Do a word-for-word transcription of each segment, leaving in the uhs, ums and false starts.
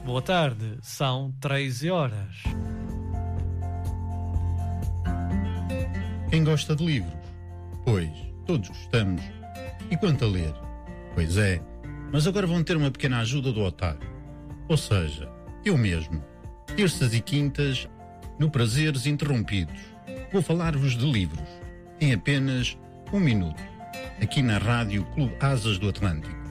Boa tarde, são treze horas. Quem gosta de livros? Pois, todos gostamos. E quanto a ler? Pois é, mas agora vão ter uma pequena ajuda do Otário. Ou seja, eu mesmo, terças e quintas, no Prazeres Interrompidos, vou falar-vos de livros, em apenas um minuto, aqui na Rádio Clube Asas do Atlântico.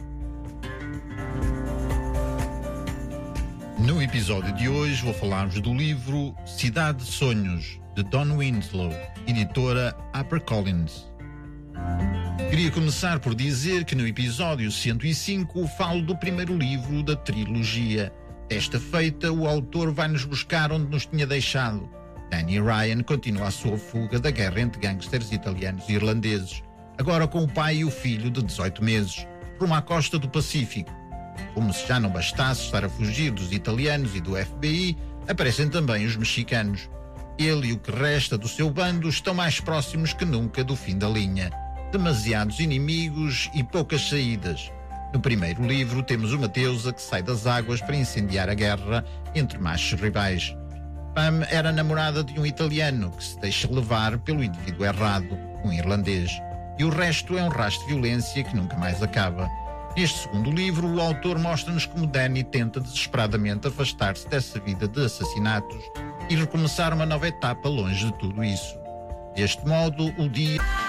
No episódio de hoje vou falar-vos do livro Cidade de Sonhos, de Don Winslow, editora HarperCollins. Queria começar por dizer que no episódio cento e cinco falo do primeiro livro da trilogia. Desta feita, o autor vai-nos buscar onde nos tinha deixado. Danny Ryan continua a sua fuga da guerra entre gangsters italianos e irlandeses, agora com o pai e o filho de dezoito meses, rumo à costa do Pacífico. Como se já não bastasse estar a fugir dos italianos e do F B I, aparecem também os mexicanos. Ele e o que resta do seu bando estão mais próximos que nunca do fim da linha. Demasiados inimigos e poucas saídas. No primeiro livro temos uma deusa que sai das águas para incendiar a guerra entre machos rivais. Pam era namorada de um italiano que se deixa levar pelo indivíduo errado, um irlandês. E o resto é um rastro de violência que nunca mais acaba. Neste segundo livro, o autor mostra-nos como Danny tenta desesperadamente afastar-se dessa vida de assassinatos e recomeçar uma nova etapa longe de tudo isso. Deste modo, o dia...